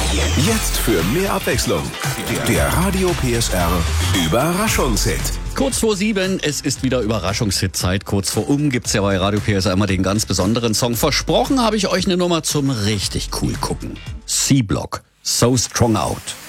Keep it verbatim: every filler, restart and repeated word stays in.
Jetzt für mehr Abwechslung. Der Radio P S R Überraschungshit. Kurz vor sieben, es ist wieder Überraschungshit-Zeit. Kurz vor um gibt's ja bei Radio P S R immer den ganz besonderen Song. Versprochen habe ich euch eine Nummer zum richtig cool gucken. C-Block, So Strong Out.